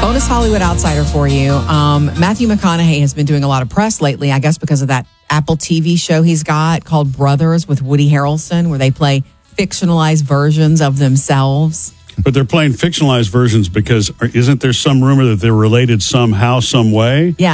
Bonus Hollywood Outsider for you. Matthew McConaughey has been doing a lot of press lately, I guess because of that Apple TV show he's got called Brothers with Woody Harrelson, where they play fictionalized versions of themselves. But they're playing fictionalized versions because isn't there some rumor that they're related somehow, some way? Yeah.